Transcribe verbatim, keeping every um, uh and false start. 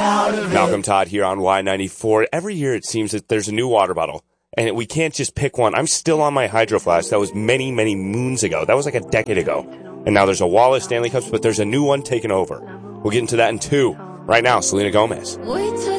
Malcolm Todd here on Y ninety-four. Every year it seems that there's a new water bottle, and we can't just pick one. I'm still on my Hydro Flask. That was many, many moons ago. That was like a decade ago. And now there's a Wallace Stanley Cups, but there's a new one taking over. We'll get into that in two. Right now, Selena Gomez.